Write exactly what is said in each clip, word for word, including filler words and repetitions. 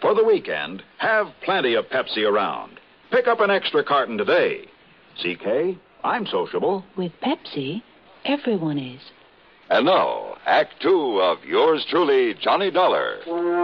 For the weekend, have plenty of Pepsi around. Pick up an extra carton today. C K, I'm sociable. With Pepsi, everyone is. And now, Act Two of yours truly, Johnny Dollar.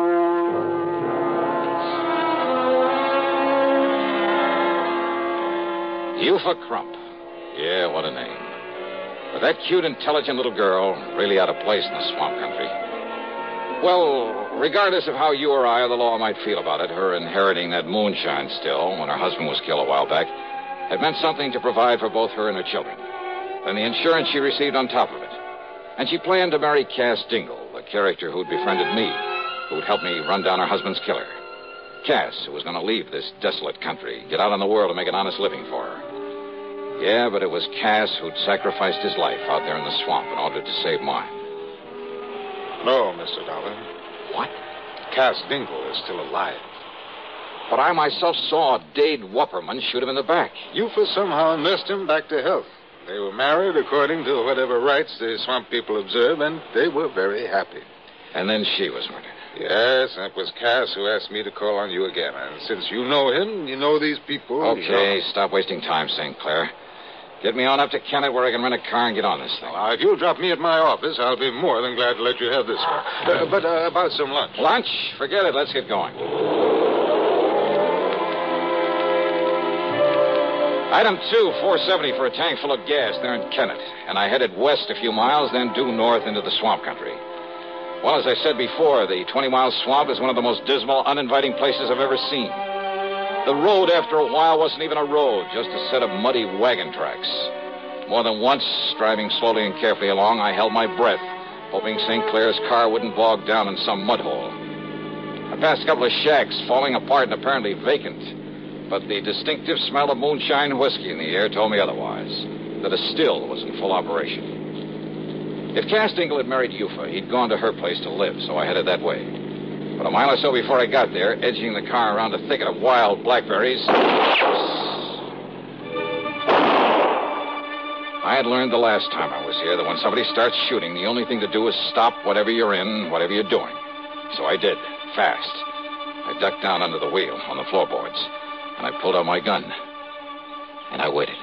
Eupha Crump. Yeah, what a name. But that cute, intelligent little girl, really out of place in the swamp country. Well, regardless of how you or I or the law might feel about it, her inheriting that moonshine still, when her husband was killed a while back, had meant something to provide for both her and her children. And the insurance she received on top of it. And she planned to marry Cass Dingle, the character who'd befriended me, who'd helped me run down her husband's killer. Cass, who was going to leave this desolate country, get out in the world and make an honest living for her. Yeah, but it was Cass who'd sacrificed his life out there in the swamp in order to save mine. No, Mister Dollar. What? Cass Dingle is still alive. But I myself saw Dade Wupperman shoot him in the back. Eupha somehow nursed him back to health. They were married according to whatever rites the swamp people observe, and they were very happy. And then she was murdered. Yes, and it was Cass who asked me to call on you again. And since you know him, you know these people. Okay, you know... stop wasting time, Saint Clair. Get me on up to Kennett where I can rent a car and get on this thing. Now, if you'll drop me at my office, I'll be more than glad to let you have this one. Uh, but uh, about some lunch. Lunch? Forget it. Let's get going. Item two, four seventy for a tank full of gas there in Kennett. And I headed west a few miles, then due north into the swamp country. Well, as I said before, the twenty-mile swamp is one of the most dismal, uninviting places I've ever seen. The road, after a while, wasn't even a road, just a set of muddy wagon tracks. More than once, driving slowly and carefully along, I held my breath, hoping Saint Clair's car wouldn't bog down in some mud hole. I passed a couple of shacks, falling apart and apparently vacant. But the distinctive smell of moonshine whiskey in the air told me otherwise, that a still was in full operation. If Cass Dingle had married Eupha, he'd gone to her place to live, so I headed that way. But a mile or so before I got there, edging the car around a thicket of wild blackberries, I had learned the last time I was here that when somebody starts shooting, the only thing to do is stop whatever you're in, whatever you're doing. So I did, fast. I ducked down under the wheel on the floorboards, and I pulled out my gun, and I waited.